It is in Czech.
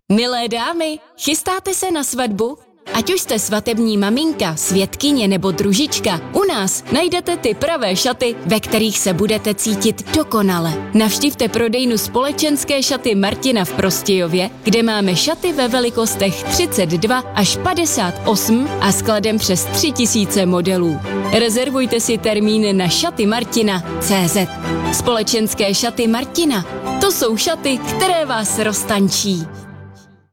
Milé dámy, chystáte se na svatbu? Ať už jste svatební maminka, svědkyně nebo družička, u nás najdete ty pravé šaty, ve kterých se budete cítit dokonale. Navštivte prodejnu Společenské šaty Martina v Prostějově, kde máme šaty ve velikostech 32 až 58 a skladem přes 3000 modelů. Rezervujte si termín na šatymartina.cz. Společenské šaty Martina. To jsou šaty, které vás roztančí.